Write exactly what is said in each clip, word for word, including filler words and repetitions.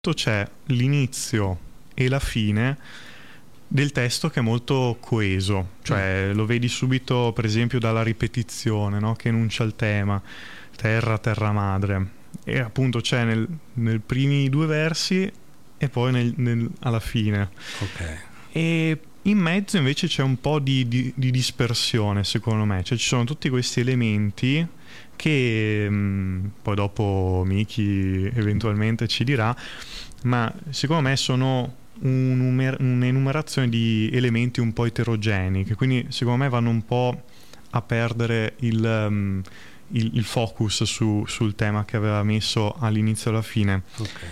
c'è l'inizio e la fine del testo che è molto coeso, cioè mm. lo vedi subito per esempio dalla ripetizione, no? Che enuncia il tema terra, terra madre, e appunto c'è nel, nel primi due versi e poi nel, nel, alla fine. Ok. E in mezzo invece c'è un po' di, di, di dispersione, secondo me, cioè ci sono tutti questi elementi che mh, poi dopo Miki eventualmente ci dirà, ma secondo me sono un, un'enumerazione di elementi un po' eterogenei, che quindi secondo me vanno un po' a perdere il, um, il, il focus su, sul tema che aveva messo all'inizio e alla fine. Okay.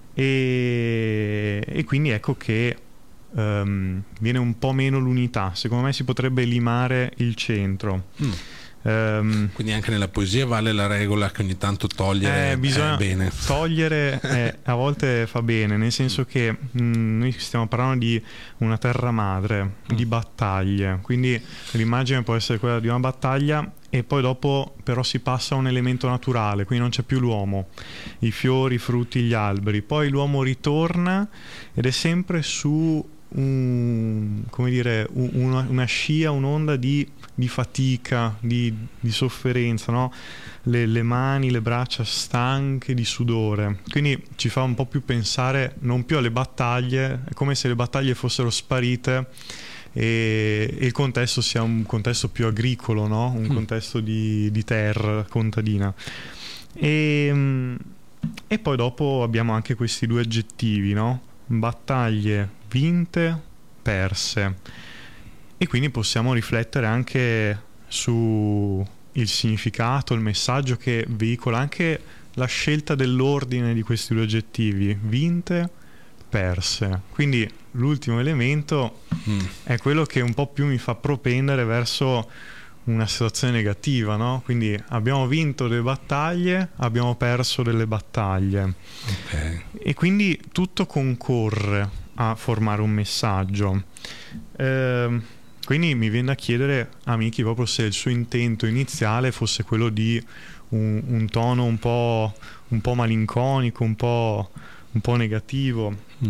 E, e quindi ecco che um, viene un po' meno l'unità. Secondo me si potrebbe limare il centro. Mm. Um, quindi anche nella poesia vale la regola che ogni tanto togliere eh, bisogna è bene. Togliere eh, a volte fa bene, nel senso che mh, noi stiamo parlando di una terra madre, mm. di battaglie, quindi l'immagine può essere quella di una battaglia e poi dopo però si passa a un elemento naturale, quindi non c'è più l'uomo, i fiori, i frutti, gli alberi, poi l'uomo ritorna ed è sempre su un, come dire, una, una scia, un'onda di, di fatica, di, di sofferenza, no? Le, le mani, le braccia stanche di sudore, quindi ci fa un po' più pensare non più alle battaglie, è come se le battaglie fossero sparite e, e il contesto sia un contesto più agricolo, no? Un mm. contesto di, di terra contadina. E, e poi dopo abbiamo anche questi due aggettivi, no? Battaglie vinte, perse, e quindi possiamo riflettere anche su il significato, il messaggio che veicola, anche la scelta dell'ordine di questi due aggettivi, vinte, perse. Quindi l'ultimo elemento mm. è quello che un po' più mi fa propendere verso una situazione negativa, no? Quindi abbiamo vinto delle battaglie, abbiamo perso delle battaglie. Okay. E quindi tutto concorre a formare un messaggio. Eh, quindi mi viene da chiedere a Miki proprio se il suo intento iniziale fosse quello di un, un tono un po', un po' malinconico, un po', un po' negativo. Mm.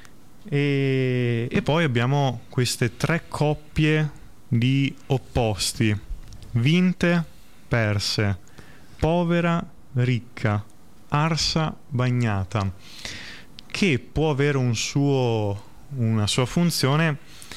E, e poi abbiamo queste tre coppie di opposti: vinte, perse, povera, ricca, arsa, bagnata, che può avere un suo, una sua funzione,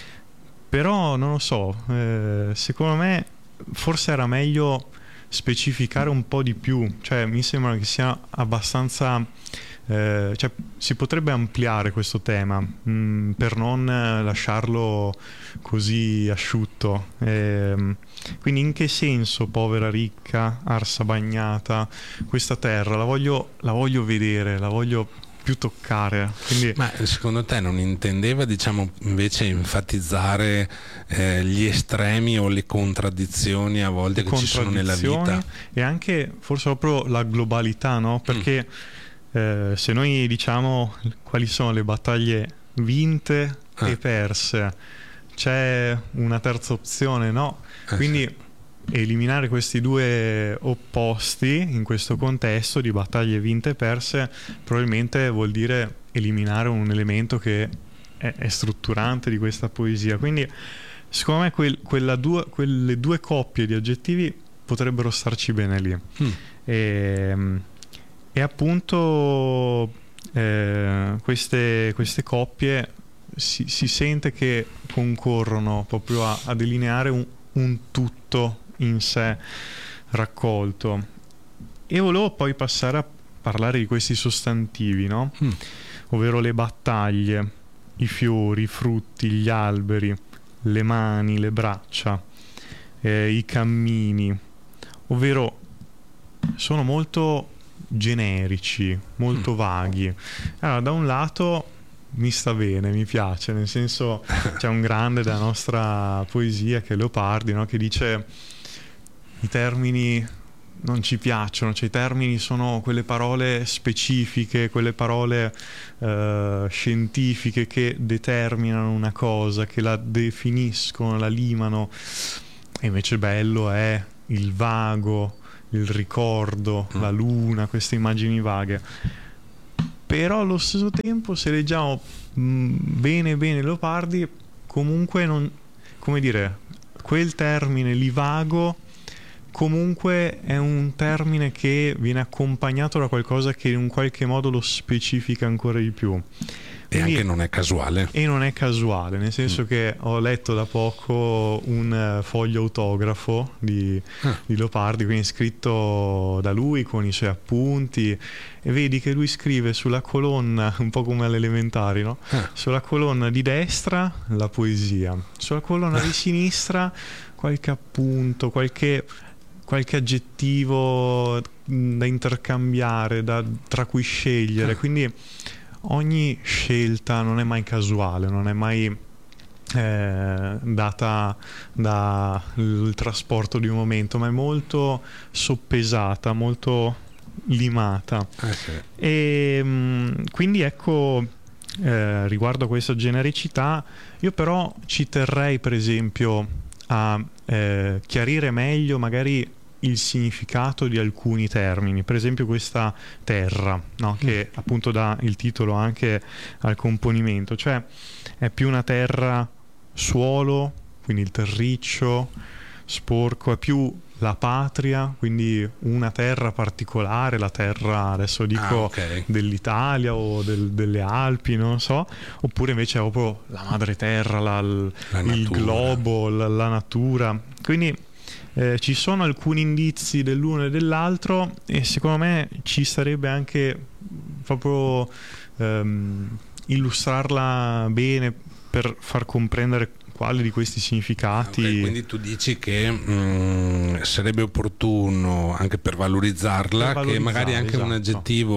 però non lo so, eh, secondo me forse era meglio specificare un po' di più, cioè mi sembra che sia abbastanza, eh, cioè si potrebbe ampliare questo tema mh, per non lasciarlo così asciutto. Eh, quindi in che senso povera, ricca, arsa, bagnata? Questa terra la voglio, la voglio vedere, la voglio più toccare. Quindi... Ma secondo te non intendeva, diciamo, invece enfatizzare eh, gli estremi o le contraddizioni a volte che ci sono nella vita? E anche forse proprio la globalità, no? Perché mm. eh, se noi diciamo quali sono le battaglie vinte ah. e perse, c'è una terza opzione, no? Eh, Quindi sì. eliminare questi due opposti in questo contesto di battaglie vinte e perse probabilmente vuol dire eliminare un elemento che è, è strutturante di questa poesia. Quindi secondo me quel, quella due, quelle due coppie di aggettivi potrebbero starci bene lì. Mm. E, e appunto eh, queste, queste coppie si, si sente che concorrono proprio a, a delineare un, un tutto in sé raccolto. E volevo poi passare a parlare di questi sostantivi, no? Mm. Ovvero le battaglie, i fiori, i frutti, gli alberi, le mani, le braccia, eh, i cammini, ovvero sono molto generici, molto mm. vaghi. Allora, da un lato mi sta bene, mi piace, nel senso c'è un grande della nostra poesia che è Leopardi, no? Che dice i termini non ci piacciono, cioè i termini sono quelle parole specifiche, quelle parole eh, scientifiche che determinano una cosa, che la definiscono, la limano, e invece bello è il vago, il ricordo, mm. la luna, queste immagini vaghe. però allo stesso tempo, se leggiamo mh, bene bene Leopardi, comunque non, come dire, quel termine livago comunque è un termine che viene accompagnato da qualcosa che in un qualche modo lo specifica ancora di più. E quindi, anche non è casuale. E non è casuale, nel senso mm. che ho letto da poco un uh, foglio autografo di, ah. di Leopardi, quindi scritto da lui con i suoi appunti, e vedi che lui scrive sulla colonna, un po' come alle elementari, no? Ah. Sulla colonna di destra la poesia, sulla colonna ah. di sinistra qualche appunto, qualche, qualche aggettivo da intercambiare, da, tra cui scegliere, ah. quindi ogni scelta non è mai casuale, non è mai eh, data dal trasporto di un momento, ma è molto soppesata, molto limata. Eh sì. E mh, quindi ecco, eh, riguardo a questa genericità, io però ci terrei per esempio a eh, chiarire meglio magari il significato di alcuni termini, per esempio questa terra, no? Che mm. appunto dà il titolo anche al componimento, cioè è più una terra suolo, quindi il terriccio sporco, è più la patria, quindi una terra particolare, la terra adesso dico ah, okay. dell'Italia o del, delle Alpi, non so, oppure invece è proprio la madre terra, la, il, la il globo, la, la natura, quindi Eh, ci sono alcuni indizi dell'uno e dell'altro, e secondo me ci sarebbe anche proprio ehm, illustrarla bene per far comprendere quale di questi significati. Okay, quindi tu dici che mh, sarebbe opportuno anche per valorizzarla, per che magari anche esatto. un aggettivo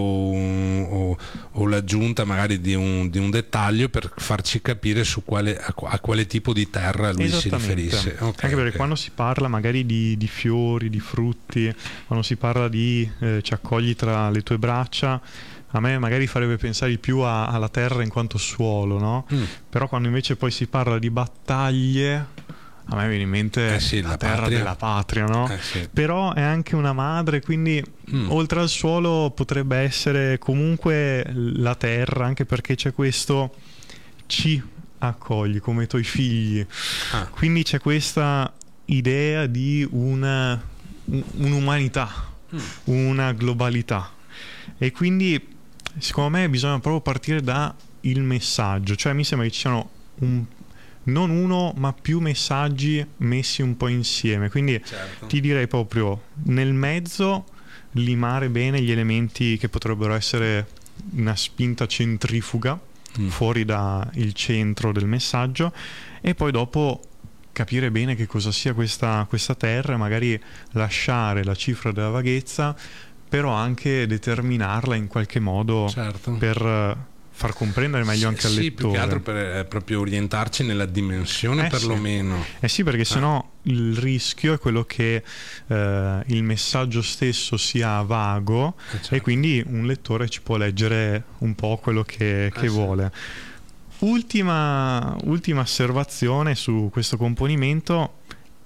o, o, o l'aggiunta magari di un, di un dettaglio per farci capire su quale, a, a quale tipo di terra lui si riferisce. Okay, anche perché okay. quando si parla magari di, di fiori, di frutti, quando si parla di eh, ci accogli tra le tue braccia, a me magari farebbe pensare di più a, alla terra in quanto suolo, no? Mm. Però quando invece poi si parla di battaglie, a me viene in mente eh sì, la, la terra patria. della patria, no? Eh sì. Però è anche una madre, quindi mm. oltre al suolo potrebbe essere comunque la terra, anche perché c'è questo ci accogli come i tuoi figli. Ah. Quindi c'è questa idea di una, un'umanità, mm. una globalità. E quindi secondo me bisogna proprio partire da il messaggio, cioè mi sembra che ci siano un, non uno ma più messaggi messi un po' insieme, quindi certo. ti direi proprio nel mezzo limare bene gli elementi che potrebbero essere una spinta centrifuga mm. fuori dal centro del messaggio, e poi dopo capire bene che cosa sia questa, questa terra e magari lasciare la cifra della vaghezza, però anche determinarla in qualche modo certo. per far comprendere meglio sì, anche al sì, lettore. Più che altro per eh, proprio orientarci nella dimensione, eh perlomeno. Sì. Eh sì, perché ah. sennò il rischio è quello che eh, il messaggio stesso sia vago, eh certo. e quindi un lettore ci può leggere un po' quello che, che eh vuole. Sì. Ultima, ultima osservazione su questo componimento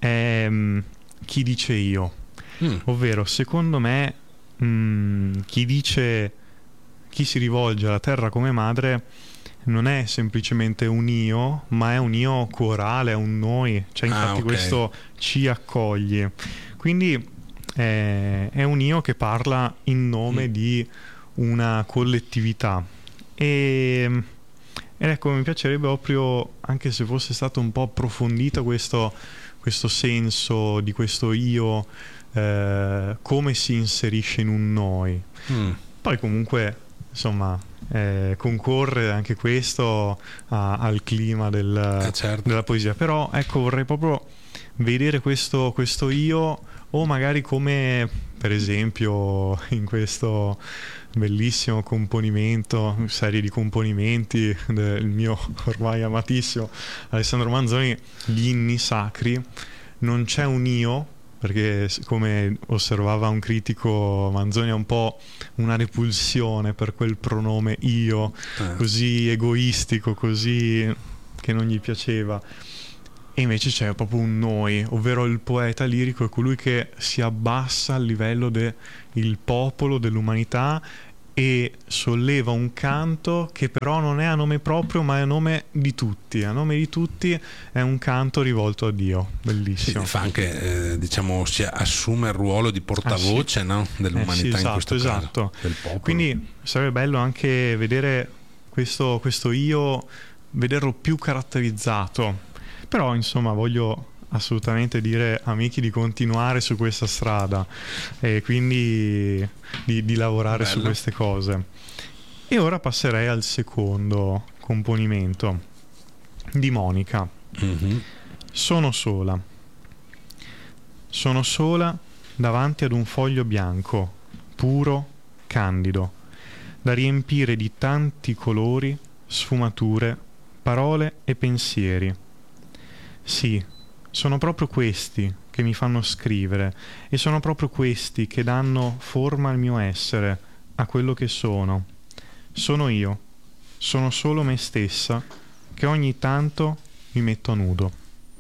è mh, chi dice io. Mm. Ovvero, secondo me, Mm, chi dice, chi si rivolge alla terra come madre non è semplicemente un io, ma è un io corale, è un noi, cioè infatti ah, okay. questo ci accoglie, quindi eh, è un io che parla in nome mm. di una collettività, e, ed ecco, mi piacerebbe proprio, anche se fosse stato un po' approfondito questo, questo senso di questo io, Eh, come si inserisce in un noi. Mm. Poi comunque insomma eh, concorre anche questo a, al clima del, eh certo. della poesia, però ecco, vorrei proprio vedere questo, questo io, o magari come per esempio in questo bellissimo componimento, serie di componimenti del mio ormai amatissimo Alessandro Manzoni, gli inni sacri, non c'è un io, perché come osservava un critico, Manzoni ha un po' una repulsione per quel pronome io, eh. così egoistico, così che non gli piaceva, e invece c'è proprio un noi, ovvero il poeta lirico è colui che si abbassa al livello del popolo, dell'umanità, e solleva un canto che però non è a nome proprio, ma è a nome di tutti. A nome di tutti è un canto rivolto a Dio. Bellissimo. Sì, fa anche, eh, diciamo, si assume il ruolo di portavoce, ah, sì, no? dell'umanità, eh sì, esatto, in questo esatto. caso, del popolo. Quindi sarebbe bello anche vedere questo, questo io, vederlo più caratterizzato. Però, insomma, voglio assolutamente dire a Miki di continuare su questa strada e quindi di, di lavorare Bello. su queste cose. E ora passerei al secondo componimento di Monica. Mm-hmm. Sono sola. Sono sola davanti ad un foglio bianco, puro, candido, da riempire di tanti colori, sfumature, parole e pensieri. Sì, sono proprio questi che mi fanno scrivere e sono proprio questi che danno forma al mio essere, a quello che sono. Sono io, sono solo me stessa, che ogni tanto mi metto a nudo.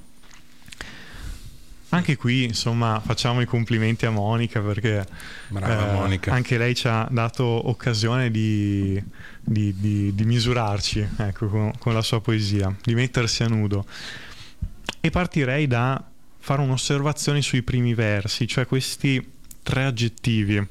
Anche qui, insomma, facciamo i complimenti a Monica perché Brava, eh, Monica. anche lei ci ha dato occasione di, di, di, di misurarci, ecco, con, con la sua poesia, di mettersi a nudo. E partirei da fare un'osservazione sui primi versi, cioè questi tre aggettivi: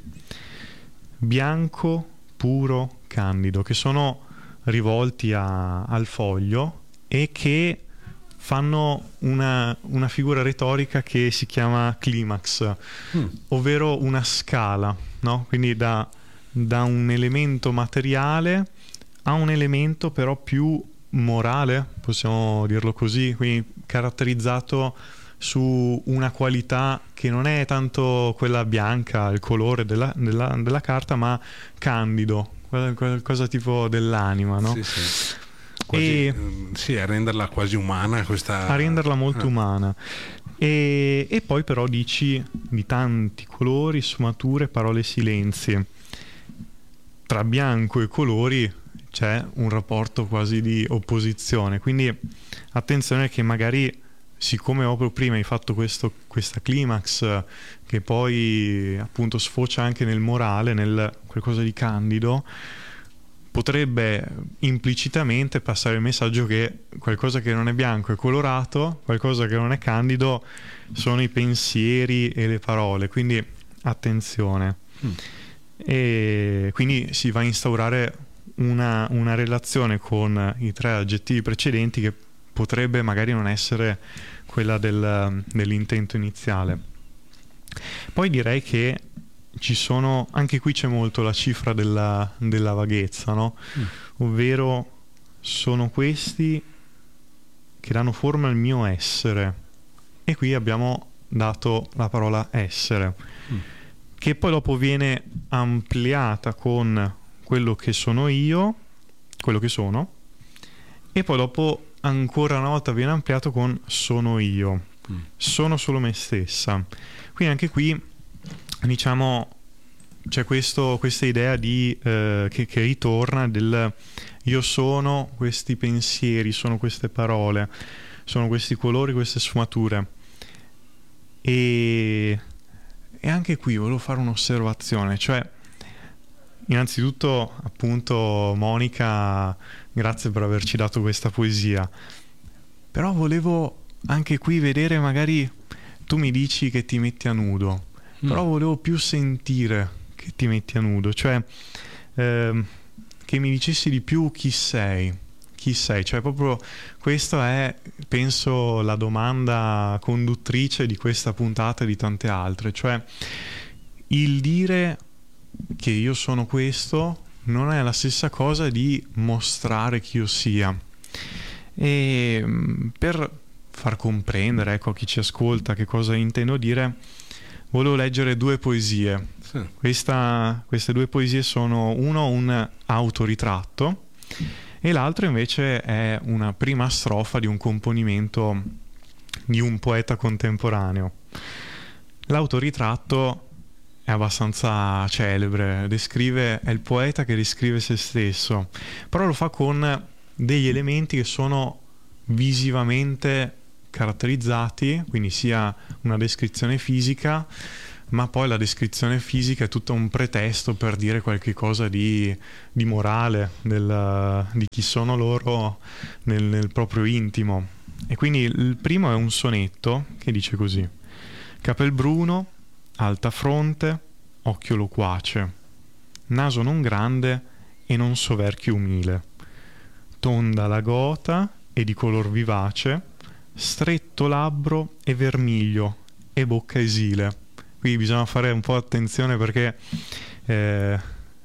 bianco, puro, candido, che sono rivolti a, al foglio e che fanno una, una figura retorica che si chiama climax, mm. ovvero una scala, no? Quindi da, da un elemento materiale a un elemento però più morale, possiamo dirlo così, quindi caratterizzato su una qualità che non è tanto quella bianca, il colore della, della, della carta, ma candido, qualcosa tipo dell'anima, no? Sì, sì. Quasi, e, sì, a renderla quasi umana questa... a renderla molto ah. umana. E, e poi però dici di tanti colori, sfumature, parole e silenzi. Tra bianco e colori c'è un rapporto quasi di opposizione, quindi attenzione che magari, siccome proprio prima hai fatto questo, questa climax che poi appunto sfocia anche nel morale, nel qualcosa di candido, potrebbe implicitamente passare il messaggio che qualcosa che non è bianco è colorato, qualcosa che non è candido sono i pensieri e le parole, quindi attenzione. Mm. E quindi si va a instaurare una, una relazione con i tre aggettivi precedenti che potrebbe magari non essere quella del, dell'intento iniziale. Poi direi che ci sono, anche qui c'è molto la cifra della, della vaghezza, no? Mm. Ovvero sono questi che danno forma al mio essere, e qui abbiamo dato la parola essere, mm. che poi dopo viene ampliata con quello che sono io, quello che sono, e poi dopo ancora una volta viene ampliato con sono io, mm. sono solo me stessa. Quindi anche qui, diciamo, c'è questo, questa idea di eh, che, che ritorna del io sono questi pensieri, sono queste parole, sono questi colori, queste sfumature. E, e anche qui volevo fare un'osservazione, cioè innanzitutto appunto Monica, grazie per averci dato questa poesia, però volevo anche qui vedere, magari tu mi dici che ti metti a nudo, mm. però volevo più sentire che ti metti a nudo, cioè ehm, che mi dicessi di più chi sei, chi sei, cioè proprio questa è, penso, la domanda conduttrice di questa puntata e di tante altre, cioè il dire che io sono questo non è la stessa cosa di mostrare chi io sia. E per far comprendere, ecco, a chi ci ascolta che cosa intendo dire, volevo leggere due poesie. Sì. Questa, queste due poesie sono, uno un autoritratto e l'altro invece è una prima strofa di un componimento di un poeta contemporaneo. L'autoritratto è abbastanza celebre, descrive, è il poeta che descrive se stesso, però lo fa con degli elementi che sono visivamente caratterizzati, quindi sia una descrizione fisica, ma poi la descrizione fisica è tutto un pretesto per dire qualche cosa di, di morale, del, di chi sono loro nel, nel proprio intimo. E quindi il primo è un sonetto che dice così: capel bruno, alta fronte, occhio loquace, naso non grande e non soverchio umile, tonda la gota e di color vivace, stretto labbro e vermiglio e bocca esile. Qui bisogna fare un po' attenzione perché eh,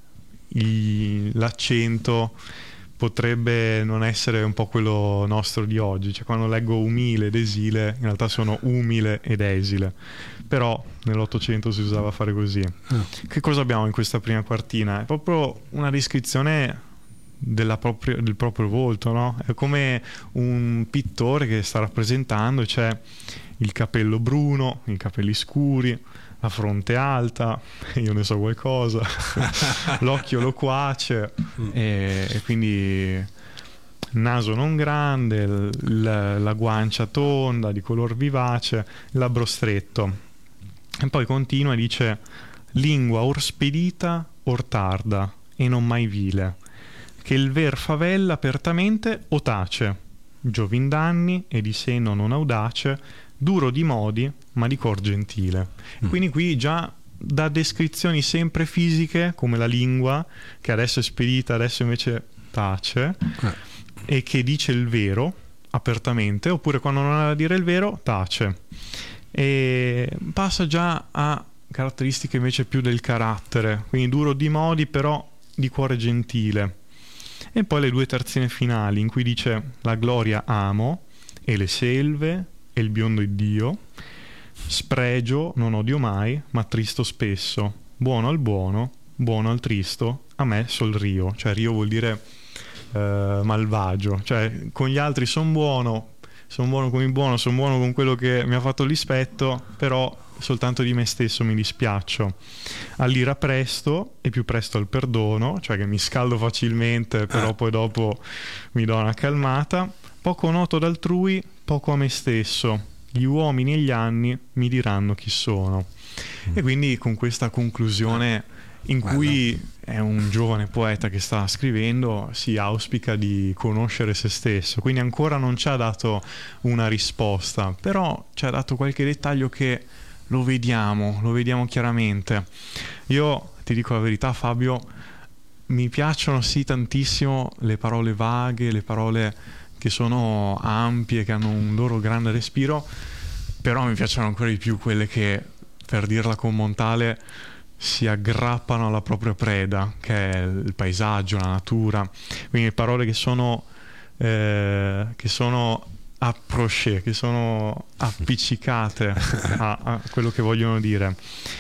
il, l'accento potrebbe non essere un po' quello nostro di oggi, cioè quando leggo umile ed esile in realtà sono umile ed esile, però nell'Ottocento si usava fare così. Oh. Che cosa abbiamo in questa prima quartina? È proprio una descrizione della propria, del proprio volto, no? È come un pittore che sta rappresentando, c'è il capello bruno, i capelli scuri, la fronte alta, io ne so qualcosa, l'occhio loquace e, e quindi naso non grande, l, la guancia tonda di color vivace, il labbro stretto. E poi continua e dice: lingua or spedita or tarda e non mai vile, che il ver favella apertamente o tace, giovin d'anni e di seno non audace, duro di modi ma di cor gentile. Mm. Quindi qui già da descrizioni sempre fisiche, come la lingua che adesso è spedita, adesso invece tace, eh. e che dice il vero apertamente, oppure quando non ha da dire il vero tace, e passa già a caratteristiche invece più del carattere, quindi duro di modi però di cuore gentile. E poi le due terzine finali in cui dice: la gloria amo e le selve e il biondo Iddio, spregio non odio mai ma tristo spesso, buono al buono, buono al tristo, a me sol rio. Cioè rio vuol dire eh, malvagio, cioè con gli altri sono buono, sono buono con il buono, sono buono con quello che mi ha fatto l'ispetto, però soltanto di me stesso mi dispiaccio. All'ira presto e più presto al perdono, cioè che mi scaldo facilmente però ah. poi dopo mi do una calmata, poco noto d'altrui, poco a me stesso, gli uomini e gli anni mi diranno chi sono. Mm. E quindi con questa conclusione in Guarda. cui è un giovane poeta che sta scrivendo, si auspica di conoscere se stesso, quindi ancora non ci ha dato una risposta, però ci ha dato qualche dettaglio che lo vediamo, lo vediamo chiaramente. Io ti dico la verità, Fabio, mi piacciono sì tantissimo le parole vaghe, le parole che sono ampie, che hanno un loro grande respiro, però mi piacciono ancora di più quelle che, per dirla con Montale, si aggrappano alla propria preda, che è il paesaggio, la natura. Quindi parole che sono eh, che sono approché, che sono appiccicate a, a quello che vogliono dire.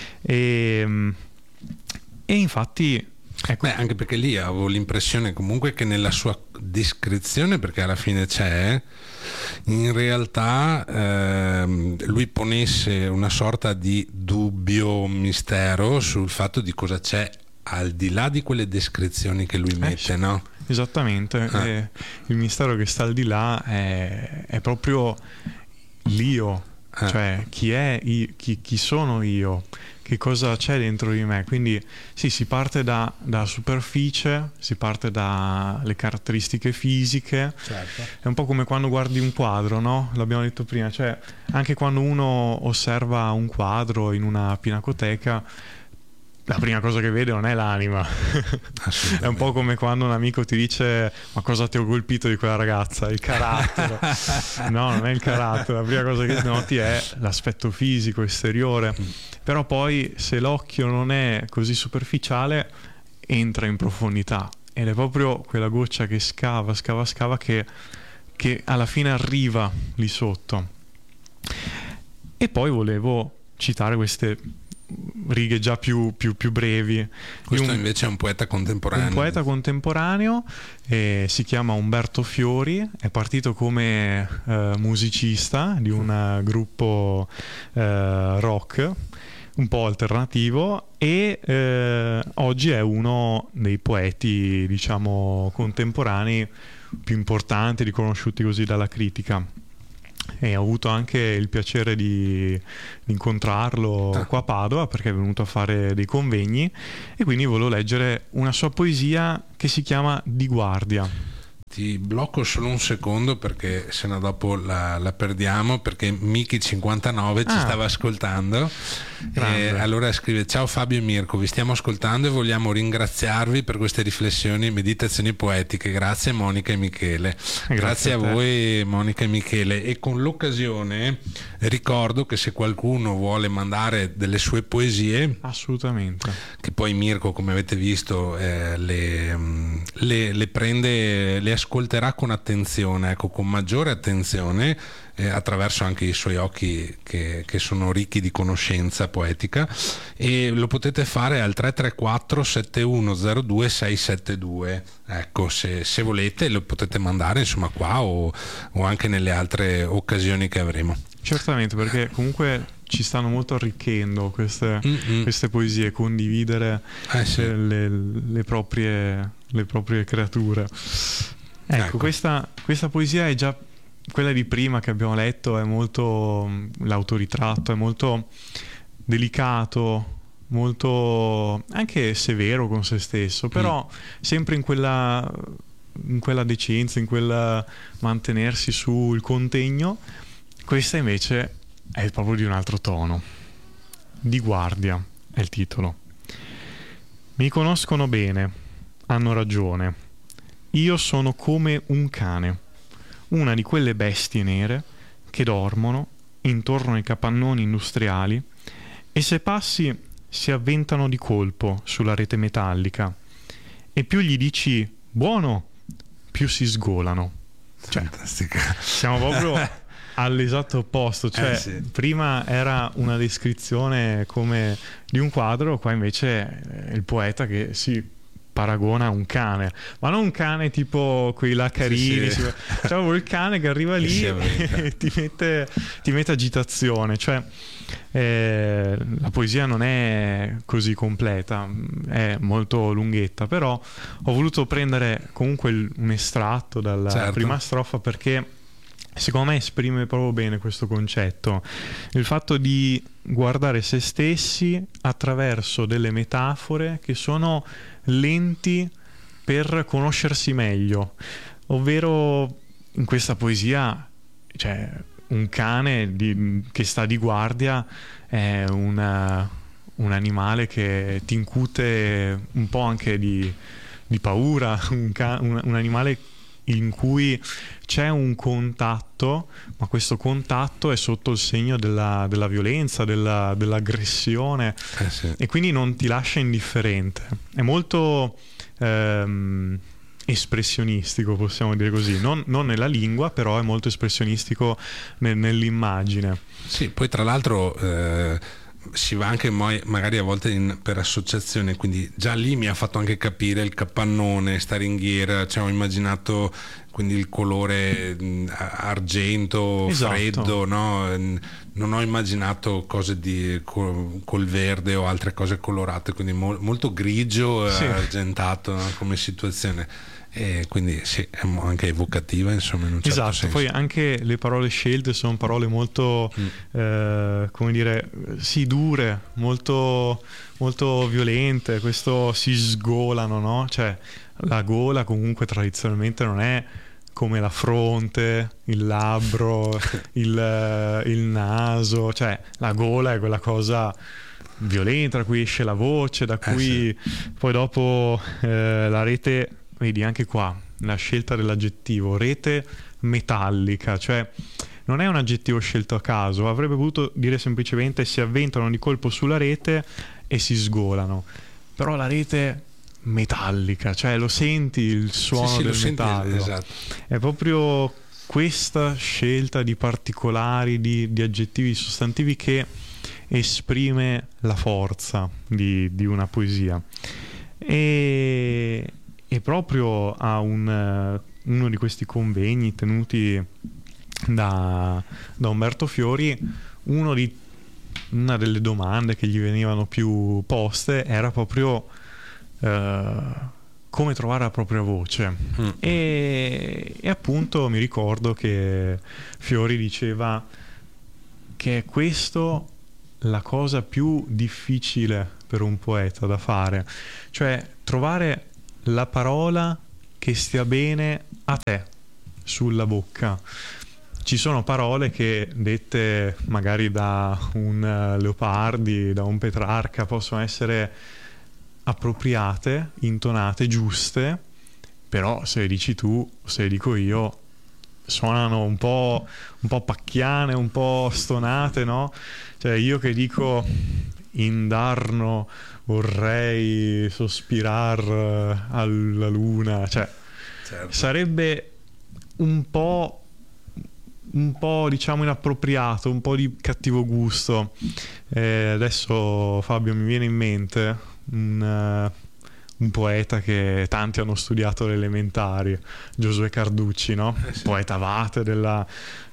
E, e infatti ecco. Beh, anche perché lì avevo l'impressione comunque che nella sua descrizione, perché alla fine c'è, in realtà ehm, lui ponesse una sorta di dubbio, mistero sul fatto di cosa c'è al di là di quelle descrizioni che lui mette, eh sì, no? Esattamente, ah. e il mistero che sta al di là è, è proprio l'io, ah. cioè chi è io, chi, chi sono io, che cosa c'è dentro di me. Quindi sì, si parte da, da superficie, si parte dalle caratteristiche fisiche, certo. È un po' come quando guardi un quadro, no? L'abbiamo detto prima, cioè anche quando uno osserva un quadro in una pinacoteca, la prima cosa che vede non è l'anima. È un po' come quando un amico ti dice: ma cosa ti ho colpito di quella ragazza? Il carattere. No, non è il carattere, la prima cosa che noti è l'aspetto fisico, esteriore. Però poi se l'occhio non è così superficiale entra in profondità, ed è proprio quella goccia che scava, scava, scava che, che alla fine arriva lì sotto. E poi volevo citare queste righe già più, più, più brevi. Questo un, invece è un poeta contemporaneo. Un poeta contemporaneo, eh, si chiama Umberto Fiori, è partito come eh, musicista di un uh, gruppo eh, rock un po' alternativo, e eh, oggi è uno dei poeti, diciamo, contemporanei più importanti, riconosciuti così dalla critica. e ho avuto anche il piacere di, di incontrarlo ah. qua a Padova, perché è venuto a fare dei convegni, e quindi volevo leggere una sua poesia che si chiama Di guardia. Ti blocco solo un secondo perché sennò dopo la, la perdiamo, perché Miki cinquantanove ci ah. stava ascoltando. E allora scrive: ciao Fabio e Mirko, vi stiamo ascoltando e vogliamo ringraziarvi per queste riflessioni e meditazioni poetiche. Grazie Monica e Michele. Grazie, Grazie a, a voi Monica e Michele. E con l'occasione ricordo che se qualcuno vuole mandare delle sue poesie, assolutamente, che poi Mirko, come avete visto, eh, le, le, le prende, le ascolterà con attenzione, ecco, con maggiore attenzione, eh, attraverso anche i suoi occhi che, che sono ricchi di conoscenza poetica, e lo potete fare al tre tre quattro sette uno zero due sei sette due. Ecco, se, se volete lo potete mandare, insomma, qua o, o anche nelle altre occasioni che avremo. Certamente, perché comunque ci stanno molto arricchendo queste, queste poesie, condividere eh sì. le, le, proprie, le proprie creature. Ecco, ecco. Questa, questa poesia è già quella di prima che abbiamo letto, è molto l'autoritratto, è molto delicato, molto anche severo con se stesso, però mm. sempre in quella, in quella decenza, in quel mantenersi sul contegno. Questa invece è proprio di un altro tono. Di guardia è il titolo. Mi conoscono bene, hanno ragione. Io sono come un cane, una di quelle bestie nere che dormono intorno ai capannoni industriali e se passi si avventano di colpo sulla rete metallica e più gli dici buono, più si sgolano. Cioè, fantastica. Siamo proprio all'esatto opposto, cioè eh sì. prima era una descrizione come di un quadro, qua invece è il poeta che si paragona a un cane, ma non un cane tipo quei là carini, sì, sì. Cioè proprio il cane che arriva lì sì, e ti mette, ti mette agitazione, cioè eh, la poesia non è così completa, è molto lunghetta, però ho voluto prendere comunque il, un estratto dalla certo. prima strofa, perché secondo me esprime proprio bene questo concetto, il fatto di guardare se stessi attraverso delle metafore che sono lenti per conoscersi meglio, ovvero in questa poesia, cioè, un cane di, che sta di guardia è una, un animale che ti incute un po' anche di, di paura, un, ca- un, un animale in cui c'è un contatto, ma questo contatto è sotto il segno della, della violenza, della, dell'aggressione, eh sì. e quindi non ti lascia indifferente. È molto ehm, espressionistico, possiamo dire così, non, non nella lingua, però è molto espressionistico nel, nell'immagine. Sì, poi tra l'altro eh... si va anche magari a volte in, per associazione, quindi già lì mi ha fatto anche capire il capannone, sta ringhiera, cioè ho immaginato quindi il colore argento, esatto. freddo, no? Non ho immaginato cose di col, col verde o altre cose colorate, quindi mo, molto grigio, sì. argentato, no? Come situazione. E quindi sì, è anche evocativa, insomma, in un certo esatto, senso. poi anche le parole scelte sono parole molto mm. eh, come dire, sì, dure, molto, molto violente, questo si sgolano, no? Cioè la gola comunque tradizionalmente non è come la fronte, il labbro, il, il naso, cioè la gola è quella cosa violenta da cui esce la voce, da cui eh sì. poi dopo eh, la rete, vedi anche qua la scelta dell'aggettivo, rete metallica, cioè non è un aggettivo scelto a caso, avrebbe voluto dire semplicemente si avventano di colpo sulla rete e si sgolano, però la rete metallica, cioè lo senti il suono sì, sì, del metallo, senti, esatto. È proprio questa scelta di particolari, di, di aggettivi, sostantivi che esprime la forza di, di una poesia. E, e proprio a un, uno di questi convegni tenuti da, da Umberto Fiori, uno di, una delle domande che gli venivano più poste era proprio Uh, come trovare la propria voce. Mm. E, e appunto mi ricordo che Fiori diceva che è questo la cosa più difficile per un poeta da fare, cioè trovare la parola che stia bene a te sulla bocca. Ci sono parole che, dette magari da un Leopardi, da un Petrarca, possono essere appropriate, intonate, giuste, però se le dici tu, se le dico io, suonano un po', un po' pacchiane, un po' stonate, no? Cioè io che dico indarno vorrei sospirar alla luna, cioè certo. sarebbe un po' un po' diciamo inappropriato, un po' di cattivo gusto. Eh, adesso Fabio mi viene in mente un, uh, un poeta che tanti hanno studiato alle elementari, Giosuè Carducci, no? Eh sì. Poeta vate della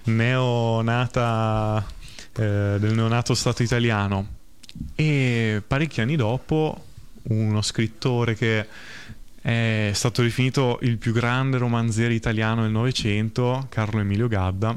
neonata eh, del neonato Stato italiano, e parecchi anni dopo uno scrittore che è stato definito il più grande romanziere italiano del Novecento, Carlo Emilio Gadda,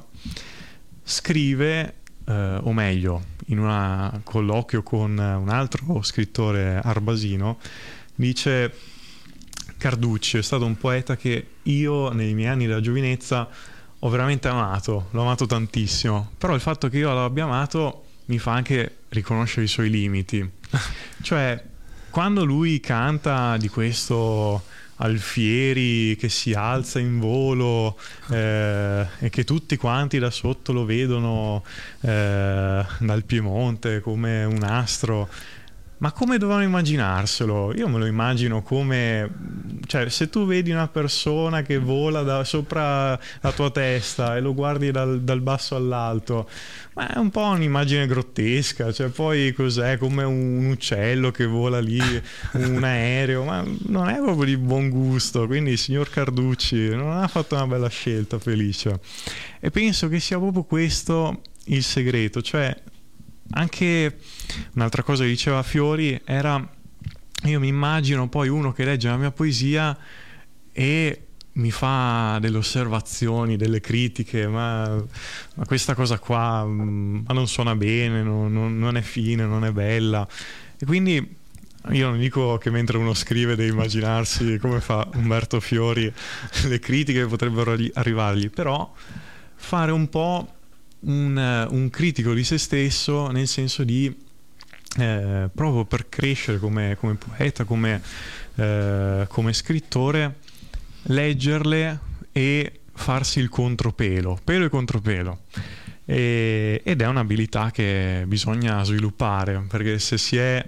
scrive, eh, o meglio, in un colloquio con un altro scrittore arbasino, dice: Carducci è stato un poeta che io nei miei anni della giovinezza ho veramente amato, l'ho amato tantissimo, però il fatto che io l'abbia amato mi fa anche riconoscere i suoi limiti. Cioè, quando lui canta di questo Alfieri che si alza in volo eh, e che tutti quanti da sotto lo vedono eh, dal Piemonte come un astro, ma come dovevano immaginarselo? Io me lo immagino come, cioè, se tu vedi una persona che vola da sopra la tua testa e lo guardi dal, dal basso all'alto, ma è un po' un'immagine grottesca, cioè poi cos'è? Come un uccello che vola lì, un aereo, ma non è proprio di buon gusto. Quindi il signor Carducci non ha fatto una bella scelta, Felice, e penso che sia proprio questo il segreto. Cioè, anche un'altra cosa che diceva Fiori era: io mi immagino poi uno che legge la mia poesia e mi fa delle osservazioni, delle critiche, ma, ma questa cosa qua ma non suona bene, non, non, non è fine, non è bella. E quindi io non dico che mentre uno scrive deve immaginarsi come fa Umberto Fiori le critiche che potrebbero arrivargli, però fare un po' un, un critico di se stesso, nel senso di eh, proprio per crescere come, come poeta, come, eh, come scrittore, leggerle e farsi il contropelo, pelo e contropelo. E, ed è un'abilità che bisogna sviluppare, perché se si è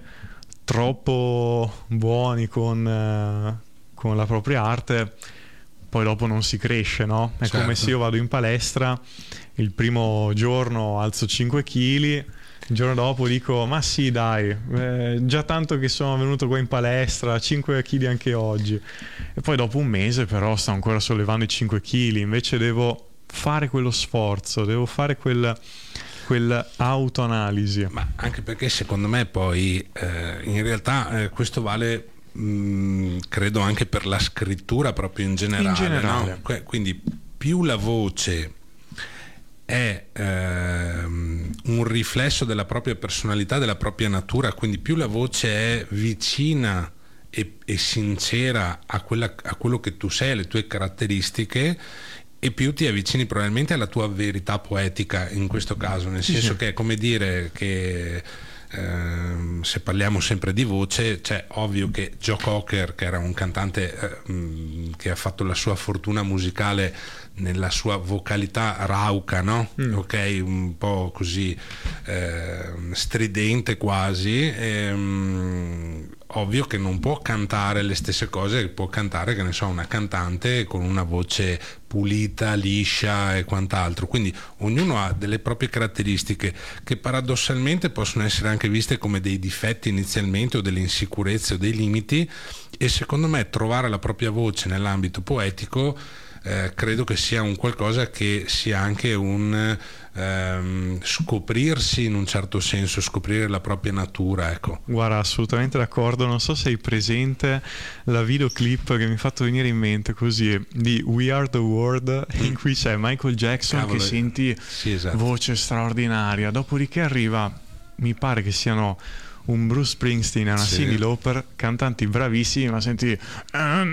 troppo buoni con, eh, con la propria arte, poi dopo non si cresce, no? È certo. Come se io vado in palestra, il primo giorno alzo cinque chili, il giorno dopo dico: ma sì dai, eh, già tanto che sono venuto qua in palestra, cinque chili anche oggi. E poi dopo un mese però sto ancora sollevando i cinque chili, invece devo fare quello sforzo, devo fare quel, quell'autoanalisi. Ma anche perché secondo me poi eh, in realtà eh, questo vale mh, credo anche per la scrittura proprio in generale, in generale. No? Quindi più la voce è ehm, un riflesso della propria personalità, della propria natura, quindi più la voce è vicina e, e sincera a, quella, a quello che tu sei, alle tue caratteristiche, e più ti avvicini probabilmente alla tua verità poetica in questo caso, nel senso sì. Che è come dire che Uh, se parliamo sempre di voce, cioè ovvio che Joe Cocker, che era un cantante uh, mh, che ha fatto la sua fortuna musicale nella sua vocalità rauca, no? Mm. Ok, un po' così uh, stridente quasi, e, um, ovvio che non può cantare le stesse cose che può cantare, che ne so, una cantante con una voce pulita, liscia e quant'altro. Quindi ognuno ha delle proprie caratteristiche che paradossalmente possono essere anche viste come dei difetti inizialmente, o delle insicurezze o dei limiti, e secondo me trovare la propria voce nell'ambito poetico eh, credo che sia un qualcosa che sia anche un ehm, scoprirsi in un certo senso, scoprire la propria natura, ecco. Guarda, assolutamente d'accordo. Non so se hai presente la videoclip che mi ha fatto venire in mente così di We Are the World, in cui c'è Michael Jackson. Cavolo, che senti, sì, esatto, voce straordinaria, dopodiché arriva, mi pare che siano un Bruce Springsteen e una sì. Cyndi Lauper, cantanti bravissimi, ma senti cioè,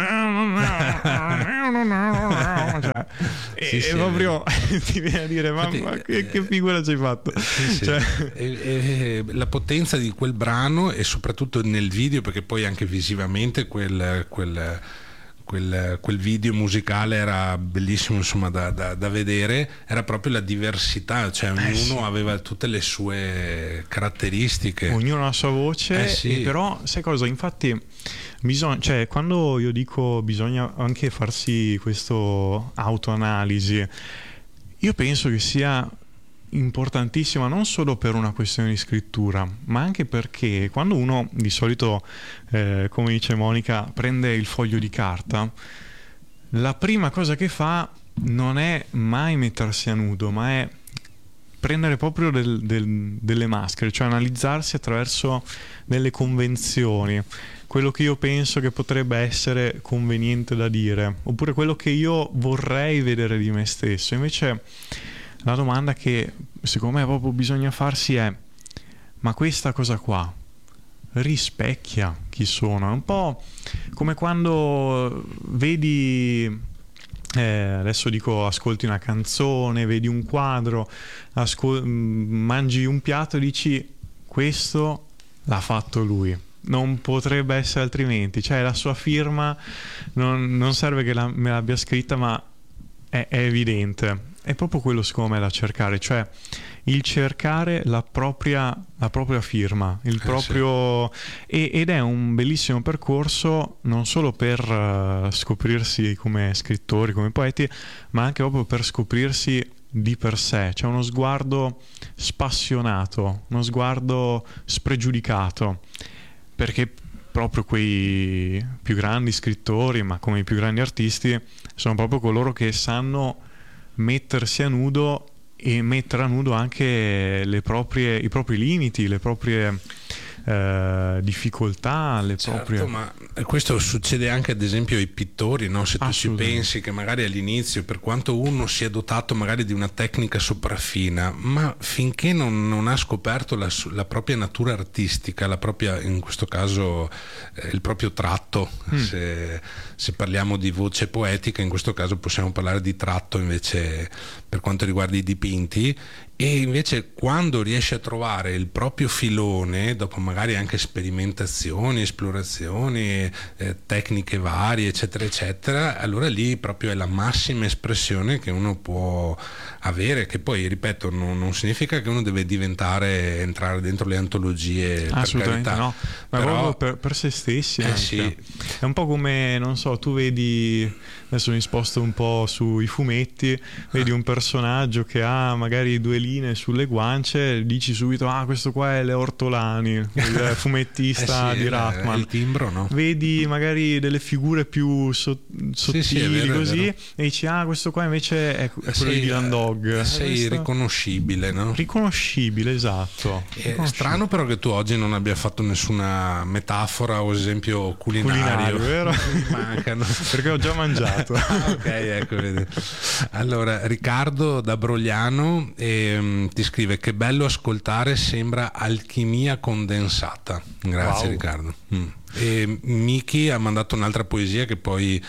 sì, e, sì, e proprio ti viene a dire ma, Infatti, ma che, che figura ci hai fatto, sì, sì. Cioè... E, e, la potenza di quel brano, e soprattutto nel video, perché poi anche visivamente quel, quel Quel, quel video musicale era bellissimo, insomma, da, da, da vedere. Era proprio la diversità, cioè ognuno eh sì. aveva tutte le sue caratteristiche, ognuno ha la sua voce, eh sì. e però sai cosa, infatti bisogna, cioè quando io dico bisogna anche farsi questo autoanalisi, io penso che sia importantissima non solo per una questione di scrittura, ma anche perché quando uno di solito, eh, come dice Monica, prende il foglio di carta, la prima cosa che fa non è mai mettersi a nudo, ma è prendere proprio del, del, delle maschere, cioè analizzarsi attraverso delle convenzioni, quello che io penso che potrebbe essere conveniente da dire, oppure quello che io vorrei vedere di me stesso. Invece la domanda che secondo me proprio bisogna farsi è: ma questa cosa qua rispecchia chi sono? È un po' come quando vedi, eh, adesso dico, ascolti una canzone, vedi un quadro, ascol- mangi un piatto e dici questo l'ha fatto lui, non potrebbe essere altrimenti, cioè la sua firma non, non serve che la, me l'abbia scritta, ma è, è evidente. È proprio quello secondo me da cercare, cioè il cercare la propria, la propria firma, il proprio, eh sì. e, ed è un bellissimo percorso non solo per uh, scoprirsi come scrittori, come poeti, ma anche proprio per scoprirsi di per sé. C'è uno sguardo spassionato, uno sguardo spregiudicato, perché proprio quei più grandi scrittori, ma come i più grandi artisti, sono proprio coloro che sanno mettersi a nudo e mettere a nudo anche le proprie, i propri limiti, le proprie eh, difficoltà, le certo, proprie... ma questo succede anche ad esempio ai pittori, no? Se tu ci pensi che magari all'inizio, per quanto uno sia dotato magari di una tecnica sopraffina, ma finché non, non ha scoperto la, la propria natura artistica, la propria, in questo caso eh, il proprio tratto, mm. se, se parliamo di voce poetica, in questo caso possiamo parlare di tratto invece per quanto riguarda i dipinti. E invece quando riesce a trovare il proprio filone, dopo magari anche sperimentazioni, esplorazioni, eh, tecniche varie, eccetera, eccetera, allora lì proprio è la massima espressione che uno può avere, che poi, ripeto, non, non significa che uno deve diventare, entrare dentro le antologie, assolutamente per carità, no, ma però, proprio per, per se stessi, eh sì. È un po' come, non so, tu vedi, adesso mi sposto un po' sui fumetti, vedi un personaggio che ha magari due linee sulle guance, dici subito ah questo qua è Leo Ortolani, il fumettista eh sì, di Ratman, il timbro, no? Vedi magari delle figure più so- sottili, sì, sì, vero, così, e dici ah questo qua invece è, è quello sei, di Dylan Dog, sei questo... riconoscibile, no? Riconoscibile, esatto. È riconoscibile. Strano però che tu oggi non abbia fatto nessuna metafora o esempio culinario, culinario, vero? Mi mancano perché ho già mangiato. Ah, ok, ecco, vedi. Allora, Riccardo da Brogliano ehm, ti scrive: che bello ascoltare, sembra alchimia condensata. Grazie, wow. Riccardo. Mm. E Miki ha mandato un'altra poesia che poi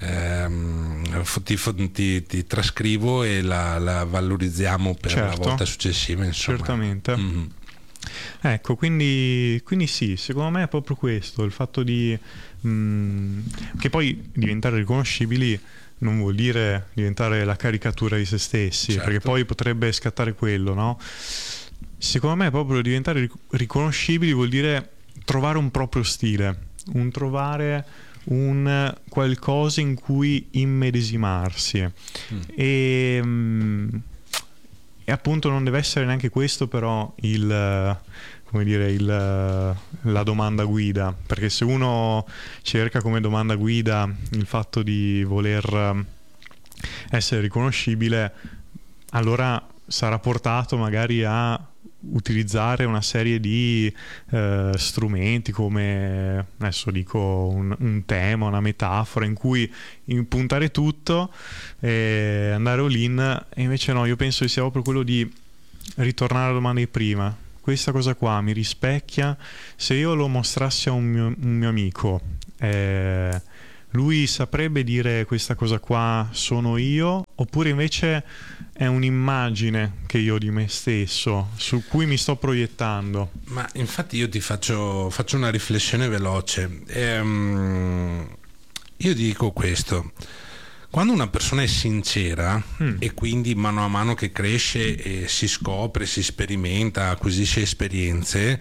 ehm, ti, ti, ti trascrivo e la, la valorizziamo per certo. la volta successiva, insomma. Certamente. Mm-hmm. Ecco, quindi, quindi sì, secondo me è proprio questo, il fatto di mh, che poi diventare riconoscibili non vuol dire diventare la caricatura di se stessi, certo. perché poi potrebbe scattare quello, no? Secondo me proprio diventare riconoscibili vuol dire trovare un proprio stile, un trovare un qualcosa in cui immedesimarsi mm. e, mh, e appunto non deve essere neanche questo però il, come dire, il, la domanda guida, perché se uno cerca come domanda guida il fatto di voler essere riconoscibile, allora sarà portato magari a utilizzare una serie di eh, strumenti come, adesso dico, un, un tema, una metafora in cui impuntare tutto e andare all in. E invece no, io penso che sia proprio quello di ritornare alla domanda di prima. Questa cosa qua mi rispecchia? Se io lo mostrassi a un mio, un mio amico, eh, lui saprebbe dire questa cosa qua sono io, oppure invece è un'immagine che io ho di me stesso su cui mi sto proiettando? Ma infatti io ti faccio, faccio una riflessione veloce. Ehm, io dico questo: quando una persona è sincera mm. e quindi mano a mano che cresce e si scopre, si sperimenta, acquisisce esperienze,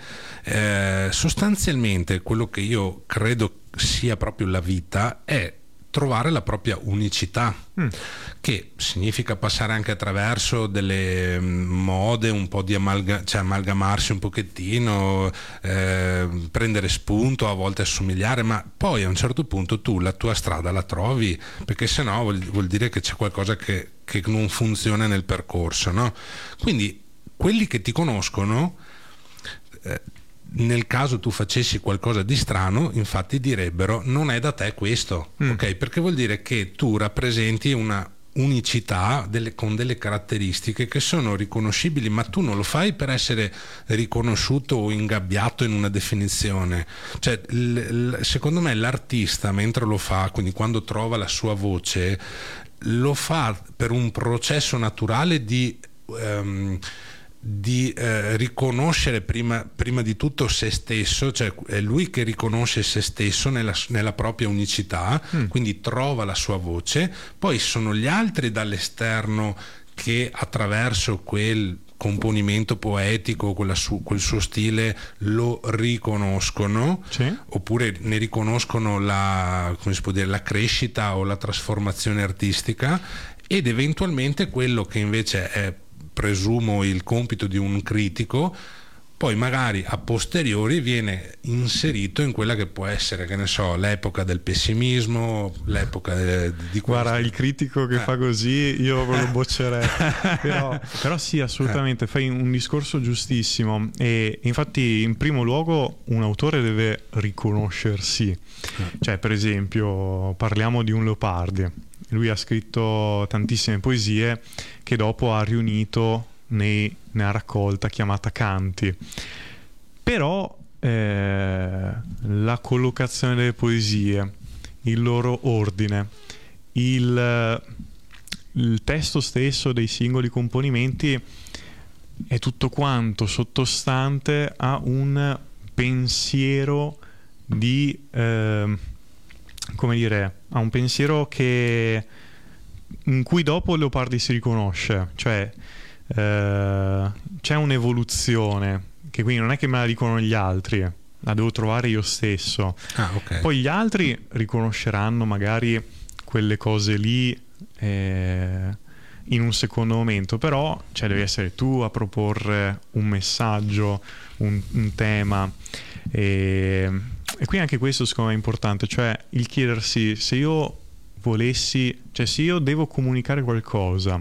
eh, sostanzialmente quello che io credo sia proprio la vita è trovare la propria unicità, mm. che significa passare anche attraverso delle mode, un po' di amalga- cioè amalgamarsi un pochettino, eh, prendere spunto, a volte assomigliare, ma poi a un certo punto tu la tua strada la trovi, perché sennò vuol, vuol dire che c'è qualcosa che, che non funziona nel percorso, no? Quindi quelli che ti conoscono, eh, nel caso tu facessi qualcosa di strano, infatti direbbero non è da te questo, mm. ok? Perché vuol dire che tu rappresenti una unicità delle, con delle caratteristiche che sono riconoscibili, ma tu non lo fai per essere riconosciuto o ingabbiato in una definizione. Cioè, l, l, secondo me l'artista, mentre lo fa, quindi quando trova la sua voce, lo fa per un processo naturale di um, di eh, riconoscere prima, prima di tutto se stesso, cioè è lui che riconosce se stesso nella, nella propria unicità, mm. quindi trova la sua voce, poi sono gli altri dall'esterno che attraverso quel componimento poetico, quella su, quel suo stile lo riconoscono, sì. oppure ne riconoscono la, come si può dire, la crescita o la trasformazione artistica, ed eventualmente quello che invece è, presumo, il compito di un critico, poi magari a posteriori viene inserito in quella che può essere, che ne so, l'epoca del pessimismo, l'epoca de, di guarda, il critico che eh. fa così io lo boccerei. però, però sì, assolutamente, eh. fai un discorso giustissimo, e infatti in primo luogo un autore deve riconoscersi, eh. cioè per esempio parliamo di un Leopardi. Lui ha scritto tantissime poesie che dopo ha riunito nei, nella raccolta chiamata Canti. Però eh, la collocazione delle poesie, il loro ordine, il, il testo stesso dei singoli componimenti è tutto quanto sottostante a un pensiero di... Eh, come dire, ha un pensiero che in cui dopo Leopardi si riconosce, cioè eh, c'è un'evoluzione che quindi non è che me la dicono gli altri, la devo trovare io stesso. Ah, okay. Poi gli altri riconosceranno magari quelle cose lì eh, in un secondo momento, però cioè, devi essere tu a proporre un messaggio, un, un tema, e E qui anche questo secondo me è importante, cioè il chiedersi se io volessi, cioè se io devo comunicare qualcosa,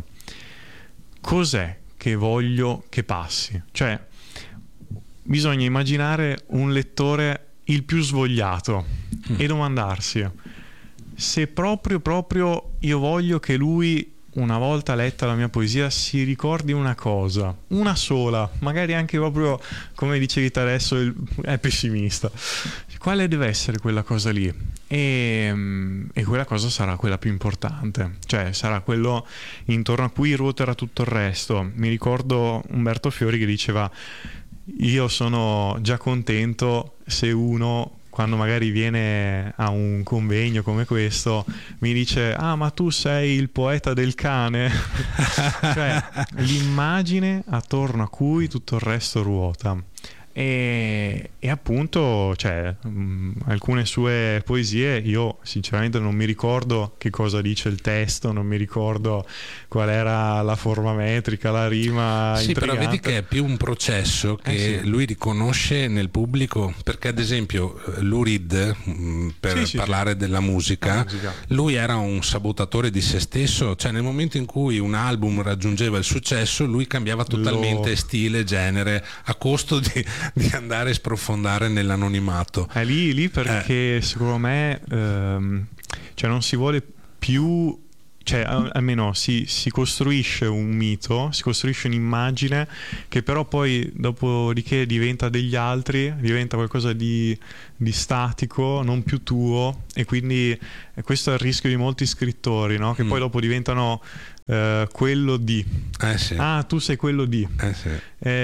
cos'è che voglio che passi? Cioè bisogna immaginare un lettore il più svogliato mm. e domandarsi se proprio proprio io voglio che lui, una volta letta la mia poesia, si ricordi una cosa, una sola, magari anche proprio come dicevi te adesso, il, è pessimista. Quale deve essere quella cosa lì? E, e quella cosa sarà quella più importante, cioè sarà quello intorno a cui ruoterà tutto il resto. Mi ricordo Umberto Fiori che diceva: io sono già contento se uno, quando magari viene a un convegno come questo, mi dice ah ma tu sei il poeta del cane. Cioè l'immagine attorno a cui tutto il resto ruota. E, e appunto, cioè, mh, alcune sue poesie io sinceramente non mi ricordo che cosa dice il testo, non mi ricordo qual era la forma metrica, la rima sì, intrigante. però vedi che è più un processo che eh sì. lui riconosce nel pubblico, perché ad esempio Lou Reed, mh, per sì, sì, parlare sì. della musica, musica, lui era un sabotatore di se stesso, cioè nel momento in cui un album raggiungeva il successo lui cambiava totalmente Lo... stile, genere, a costo di di andare a sprofondare nell'anonimato. È lì, lì perché eh. secondo me ehm, cioè non si vuole più, cioè almeno si, si costruisce un mito, si costruisce un'immagine che però poi dopodiché diventa degli altri, diventa qualcosa di, di statico, non più tuo, e quindi questo è il rischio di molti scrittori, no? Che mm. poi dopo diventano Uh, quello di eh sì. ah tu sei quello di eh sì.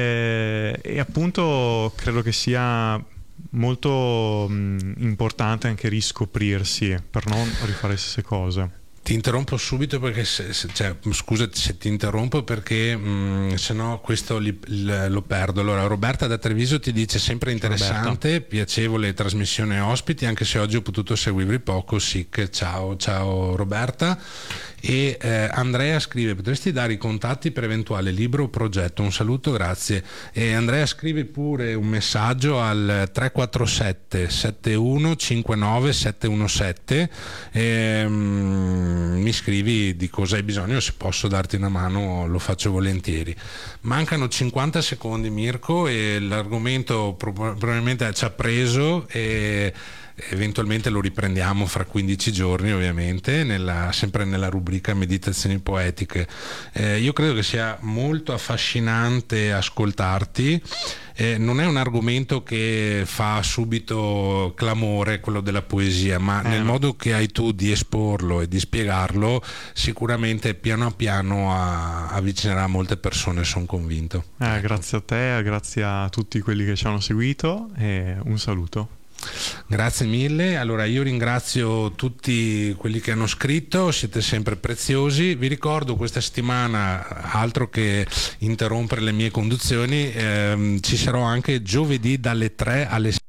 eh, e appunto credo che sia molto mh, importante anche riscoprirsi per non rifare le stesse cose. Ti interrompo subito perché se, se, cioè, scusa se ti interrompo perché mh, se no questo li, li, lo perdo. Allora, Roberta da Treviso ti dice sempre interessante, Roberta. Piacevole trasmissione ospiti, anche se oggi ho potuto seguirvi poco. Sic, ciao, ciao Roberta. E eh, Andrea scrive: potresti dare i contatti per eventuale libro o progetto? Un saluto, grazie. E Andrea scrive pure un messaggio al tre quattro sette sette uno cinque nove sette uno sette e, um, mi scrivi di cosa hai bisogno, se posso darti una mano lo faccio volentieri. Mancano cinquanta secondi, Mirko, e l'argomento probabilmente ci ha preso e eventualmente lo riprendiamo fra quindici giorni, ovviamente, nella, sempre nella rubrica Meditazioni Poetiche. Eh, io credo che sia molto affascinante ascoltarti. Eh, non è un argomento che fa subito clamore, quello della poesia, ma eh, nel no. modo che hai tu di esporlo e di spiegarlo, sicuramente piano piano a, avvicinerà molte persone, sono convinto. Eh, grazie a te, grazie a tutti quelli che ci hanno seguito e un saluto. Grazie mille. Allora io ringrazio tutti quelli che hanno scritto, siete sempre preziosi. Vi ricordo questa settimana, altro che interrompere le mie conduzioni, ehm, ci sarò anche giovedì dalle tre alle sei